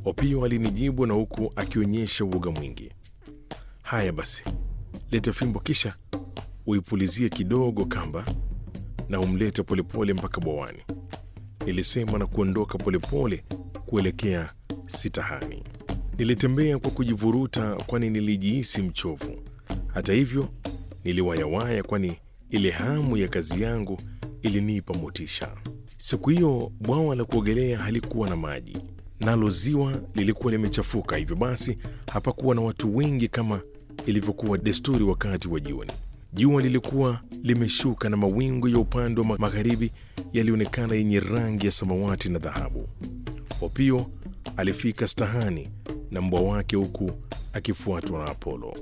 Opiyo alinijibu na huku akionyesha uoga mwingi. Haya basi, leta fimbo kisha uipulizie kidogo kamba na umlete polepole mpaka bwawani, nilisema na kuondoka polepole kuelekea sitahani. Nilitembea kwa kujivuruta kwani nilijihisi mchovu. Hata hivyo, niliwayawaya kwani ile hamu ya kazi yangu ilinipa motisha. Siku hiyo bwawa la kuogelea halikuwa na maji, nalo ziwa lilikuwa limechafuka, hivyo basi hapakuwa na watu wengi kama ilivyokuwa desturi wakati wa jioni. Jua lilikuwa limeshuka na mawingu ya upande wa magharibi yalionekana yenye rangi ya samawati na dhahabu. Opiyo alifika stahani na mbwa wake huku akifuatwa na Apolo.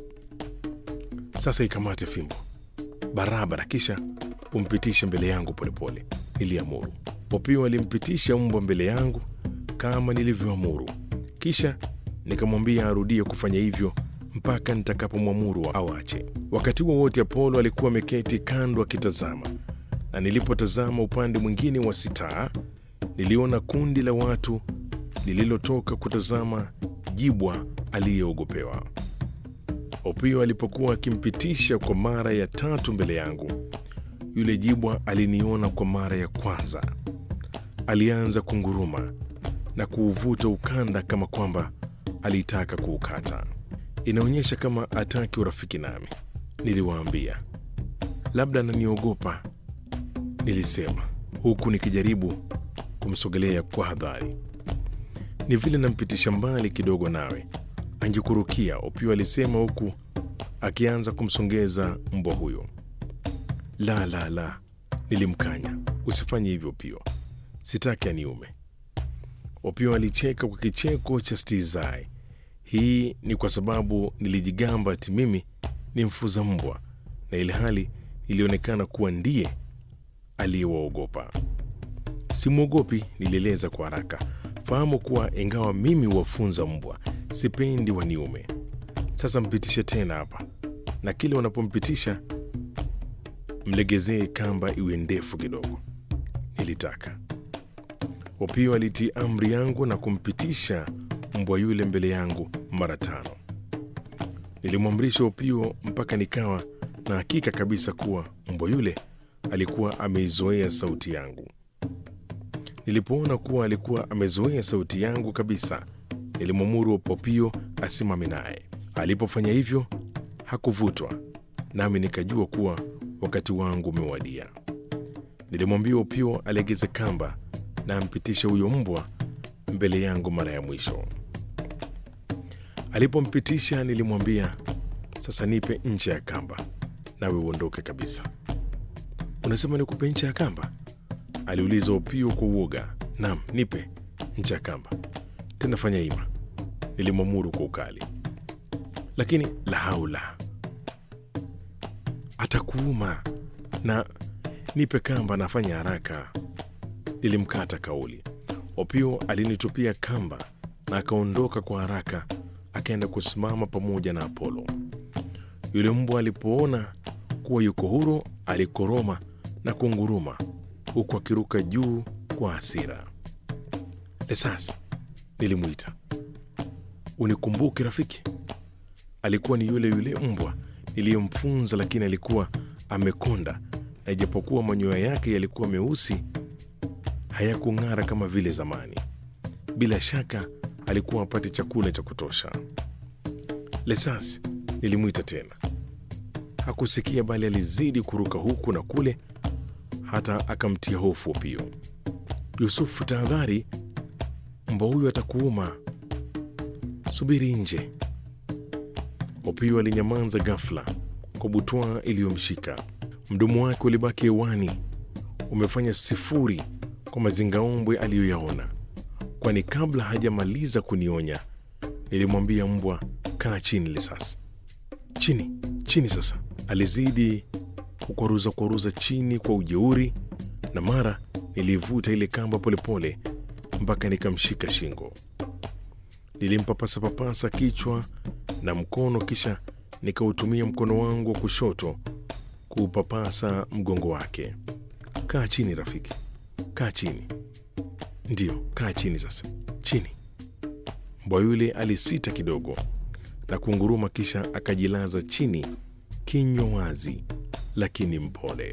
Sasa ikamate fimbo barabara kisha umpitishe mbele yangu polepole, niliamuru. Opiyo alimpitisha mbwa mbele yangu kama nilivyoamuru, kisha nikamwambia arudie kufanya hivyo mpaka nitakapomwamuru awache. Wakati huo wote Apolo alikuwa ameketi kando akitazama, na nilipotazama upande mwingine wa sitaa niliona kundi la watu lililotoka kutazama jibwa aliyeogopewa. Opiyo alipokuwa akimpitisha kwa mara ya 3 mbele yangu, yule jibwa aliniona kwa mara ya kwanza. Alianza kunguruma na kuuvuta ukanda kama kwamba alitaka kuukata. Inaonyesha kama ataki urafiki nami, niliwaambia. Labda ananiogopa, nilisema huku nikijaribu kumsogelea kwa hadhari. Ni vile nampitisha mbali kidogo nawe angekurukia, Opiyo alisema huku akianza kumsongeza mbwa huyo. La, nilimkanya. Usifanye hivyo Opiyo, sitaki aniume. Opiyo alicheka kwa kicheko cha stizai. Hii ni kwa sababu nilijigamba ati mimi ni mfuza mbwa, na ile hali ilionekana kuwa ndiye aliyewaogopa. Simwogopi, nilieleza kwa haraka. Fahamu kuwa ingawa mimi wafunza mbwa, sipendi waniume. Sasa mpitishe tena hapa, na kile unapompitisha mlegezee kamba iwe ndefu kidogo, nilitaka. Opiyo alitii amri yangu na kumpitisha mbwa yule mbele yangu mara 5. Nilimwamrisha Opiyo mpaka nikawa na hakika kabisa kuwa mbwa yule alikuwa ameizoea sauti yangu. Nilipoona kuwa alikuwa amezoea sauti yangu kabisa, nilimwamuru Opiyo asimame naye. Alipofanya hivyo, hakuvutwa, nami nikajua kuwa wakati wangu umewadia. Nilimwambia Opiyo alegeze kamba na ampitishe huyo mbwa mbele yangu mara ya mwisho. Alipompitisha nilimwambia, sasa nipe ncha ya kamba nawe uondoke kabisa. Unasema nikupe ncha ya kamba? Aliuliza Opiyo kwa uoga. Naam, nipe ncha ya kamba. Tena fanya hima, nilimwamuru kwa ukali. Lakini la haula, atakuuma, na nipe kamba na fanya haraka. Nilimkata kauli. Opiyo alinitupia kamba na akaondoka kwa haraka, akaenda kusimama pamoja na Apolo. Yule mbwa alipoona kuwa yuko huru, alikoroma na kunguruma huku akiruka juu kwa hasira. Lesas, nilimwita. Unikumbuke rafiki? Alikuwa ni yule mbwa niliyemfunza, lakini alikuwa amekonda, na ijapokuwa manyoya yake yalikuwa meusi, hayakung'ara kama vile zamani. Bila shaka alikuwa apate chakula cha kutosha. Lesas, nilimwita tena. Hakusikia, bali alizidi kuruka huku na kule hata akamtia hofu Opiyo. Yusufu, tahadhari, mbwa huyu atakuuma. Subiri nje. Opiyo alinyamaza ghafla kwa butwaa iliyomshika. Mdomo wake ulibaki hewani umefanya 0 kwa mazingaombwe aliyoyaona, kwani kabla hajamaliza kunionya nilimwambia mbwa, kaa chini Lesas. Chini sasa. Alizidi kukwaruza chini kwa ujeuri, na mara nilivuta ile kamba polepole mpaka nikamshika shingo. Nilimpapasa kichwa na mkono, kisha nikautumia mkono wangu wa kushoto kuupapasa mgongo wake. Kaa chini rafiki, kaa chini. Ndiyo, kaa chini sasa, chini. Mbwa yule alisita kidogo na kunguruma, kisha akajilaza chini, kinywa wazi lakini mpole.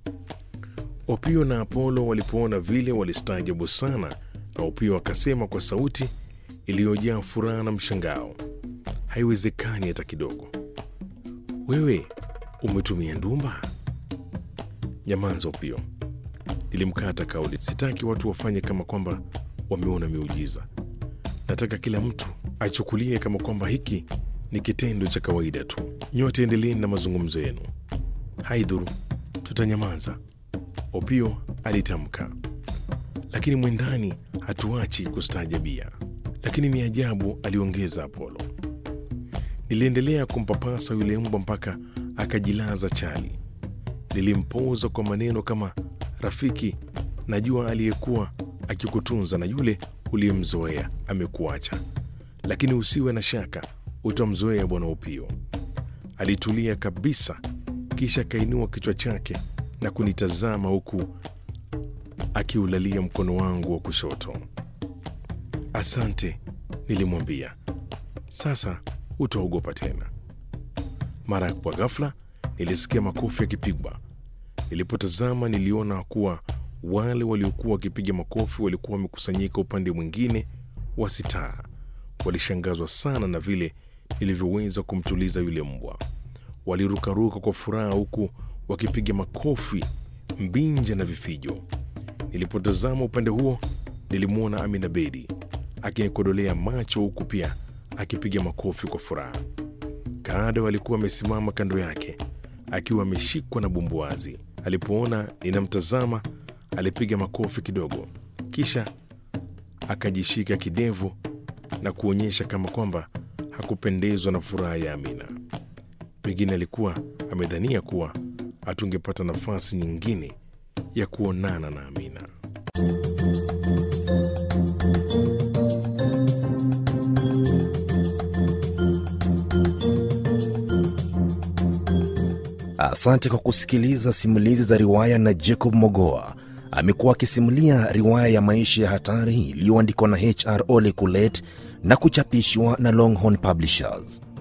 Opio na Apollo walipoona vile walistaajabu sana, na Opio akasema kwa sauti iliyojaa furaha na mshangao, haiwezekani hata kidogo. Wewe umetumia ndumba? Nyamaza Opio, nilimkata kauli. Sitaki watu wafanye kama kwamba wameona miujiza. Nataka kila mtu achukulie kama kwamba hiki ni kitendo cha kawaida tu. Nyote endeleeni na mazungumzo yenu. Haidhuru, tutanyamaza, Opio alitamka. Lakini mwendani hatuachi kustaajabia. Lakini ni ajabu, aliongeza Apollo. Niliendelea kumpapasa yule mbwa mpaka akajilaza chali. Nilimpoza kwa maneno kama, rafiki, najua aliyekuwa akikutunza na yule uliyemzoea amekuacha, lakini usiwe na shaka, utamzoea bwana Opio. Alitulia kabisa, kisha akainua kichwa chake na kunitazama huku akiulalia mkono wangu wa kushoto. Asante, nilimwambia. Sasa utaogopa tena. Mara kwa ghafla nilisikia makofi yakipigwa. Nilipotazama niliona kuwa wale waliokuwa wakipiga makofi walikuwa wamekusanyika upande mwingine wa sitaa. Walishangazwa sana na vile nilivyoweza kumtuliza yule mbwa. Walirukaruka kwa furaha huku wakipiga makofi, mbinja na vifijo. Nilipotazama upande huo nilimwona Amina Bedi akinikodolea macho huku pia akipiga makofi kwa furaha. Kaado alikuwa amesimama kando yake akiwa ameshikwa na bumbuazi. Alipoona ninamtazama alipiga makofi kidogo, kisha akajishika kidevu na kuonyesha kama kwamba hakupendezwa na furaha ya Amina. Pengine alikuwa amedhania kuwa hatungepata nafasi nyingine ya kuonana na Amina. Asante kwa kusikiliza simulizi za riwaya na Jacob Mogoa. Amekuwa akisimulia riwaya ya maisha ya hatari iliyoandikwa na HR Ole Kulet na kuchapishwa na Longhorn Publishers.